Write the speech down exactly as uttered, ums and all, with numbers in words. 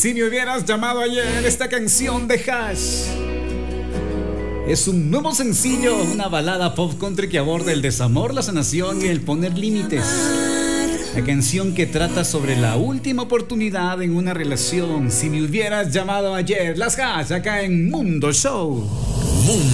Si me hubieras llamado ayer, esta canción de Hash es un nuevo sencillo, una balada pop country que aborda el desamor, la sanación y el poner límites. La canción que trata sobre la última oportunidad en una relación. Si me hubieras llamado ayer, las Hash acá en Mundo Show. Mundo